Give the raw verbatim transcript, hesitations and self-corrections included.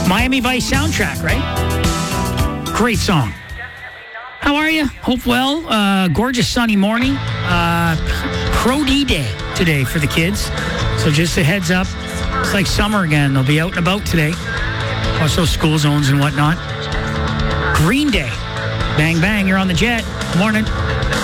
Miami Vice soundtrack, right? Great song. How are you? Hope well. Uh, gorgeous sunny morning. Uh, Pro D Day today for the kids. So just a heads up. It's like summer again. They'll be out and about today. Also school zones and whatnot. Green Day. Bang, bang. You're on the jet. Morning.